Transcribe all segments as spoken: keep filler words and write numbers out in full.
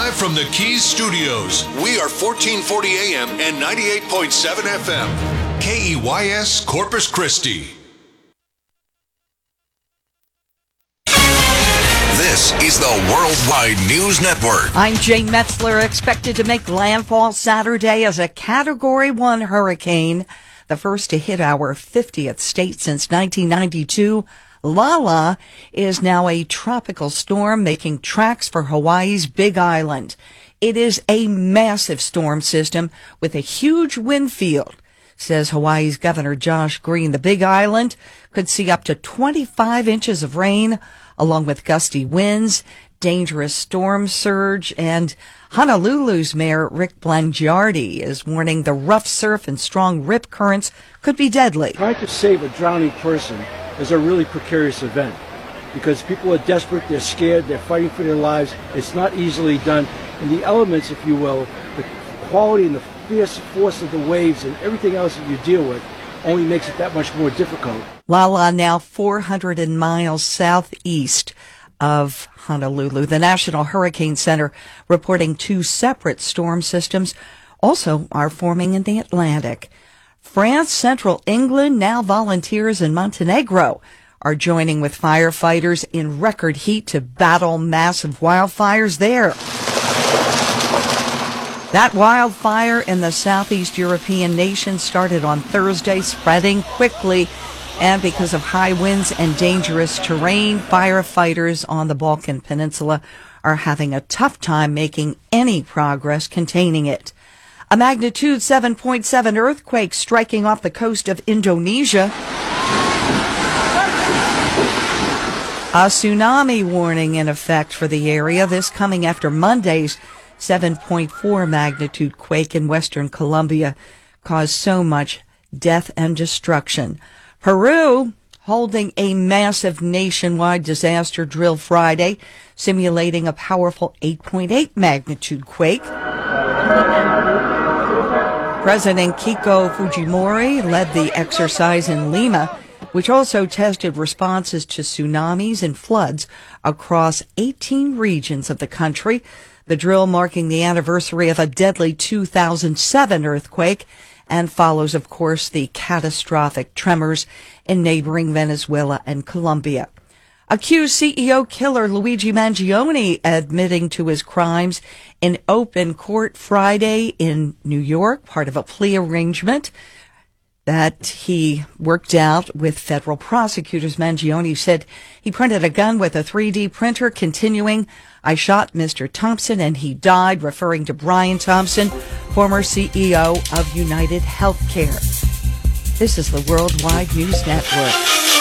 Live from the Keys Studios, we are fourteen forty A M and ninety-eight point seven F M. K E Y S Corpus Christi. This is the Worldwide News Network. I'm Jane Metzler, expected to make landfall Saturday as a Category one hurricane, the first to hit our fiftieth state since nineteen ninety-two. Lala is now a tropical storm making tracks for Hawaii's Big Island. It is a massive storm system with a huge wind field, says Hawaii's Governor Josh Green. The Big Island could see up to twenty-five inches of rain, along with gusty winds, dangerous storm surge, and Honolulu's Mayor Rick Blangiardi is warning the rough surf and strong rip currents could be deadly. Trying to save a drowning person is a really precarious event because people are desperate, they're scared, they're fighting for their lives. It's not easily done. And the elements, if you will, the quality and the fierce force of the waves and everything else that you deal with only makes it that much more difficult. Lala now four hundred miles southeast of Honolulu. The National Hurricane Center reporting two separate storm systems also are forming in the Atlantic. France, central England, now volunteers in Montenegro are joining with firefighters in record heat to battle massive wildfires there. That wildfire in the southeast European nation started on Thursday, spreading quickly. And because of high winds and dangerous terrain, firefighters on the Balkan Peninsula are having a tough time making any progress containing it. A magnitude seven point seven earthquake striking off the coast of Indonesia. A tsunami warning in effect for the area, this coming after Monday's seven point four magnitude quake in western Colombia caused so much death and destruction. Peru holding a massive nationwide disaster drill Friday, simulating a powerful eight point eight magnitude quake. President Keiko Fujimori led the exercise in Lima, which also tested responses to tsunamis and floods across eighteen regions of the country. The drill marking the anniversary of a deadly two thousand seven earthquake and follows, of course, the catastrophic tremors in neighboring Venezuela and Colombia. Accused C E O killer Luigi Mangione admitting to his crimes in open court Friday in New York, part of a plea arrangement that he worked out with federal prosecutors. Mangione said he printed a gun with a three D printer, continuing, "I shot Mister Thompson and he died," referring to Brian Thompson, former C E O of United Healthcare. This is the Worldwide News Network.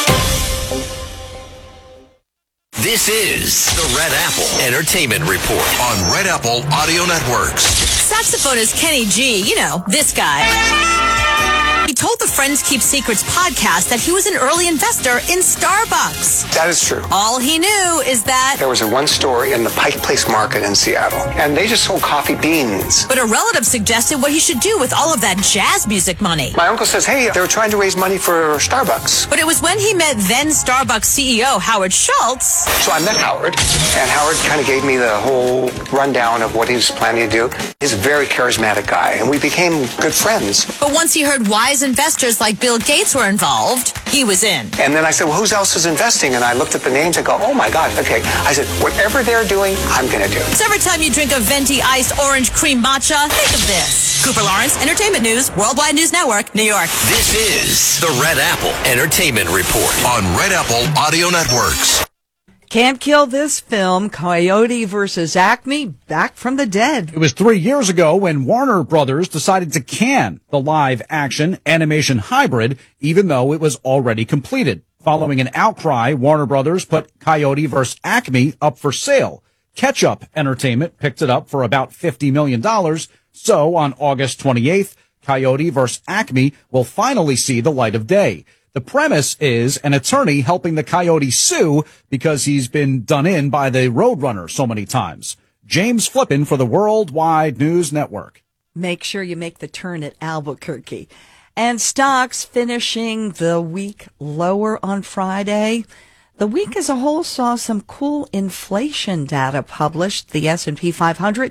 This is the Red Apple Entertainment Report on Red Apple Audio Networks. Saxophonist Kenny G, you know, this guy. He told the Friends Keep Secrets podcast that he was an early investor in Starbucks. That is true. All he knew is that there was a one store in the Pike Place Market in Seattle, and they just sold coffee beans. But a relative suggested what he should do with all of that jazz music money. My uncle says, hey, they were trying to raise money for Starbucks. But it was when he met then Starbucks C E O Howard Schultz. So I met Howard, and Howard kind of gave me the whole rundown of what he was planning to do. He's a very charismatic guy, and we became good friends. But once he heard wise investors like Bill Gates were involved, he was in. And then I said, well, who else is investing? And I looked at the names and go, oh my God, okay. I said, whatever they're doing, I'm going to do. So every time you drink a venti iced orange cream matcha, think of this. Cooper Lawrence, Entertainment News, Worldwide News Network, New York. This is the Red Apple Entertainment Report on Red Apple Audio Networks. Can't kill this film, Coyote versus Acme, back from the dead. It was three years ago when Warner Brothers decided to can the live-action animation hybrid, even though it was already completed. Following an outcry, Warner Brothers put Coyote versus Acme up for sale. Catch-Up Entertainment picked it up for about fifty million dollars. So on August twenty-eighth, Coyote versus Acme will finally see the light of day. The premise is an attorney helping the coyote sue because he's been done in by the Roadrunner so many times. James Flippin for the Worldwide News Network. Make sure you make the turn at Albuquerque. And stocks finishing the week lower on Friday. The week as a whole saw some cool inflation data published. The S and P five hundred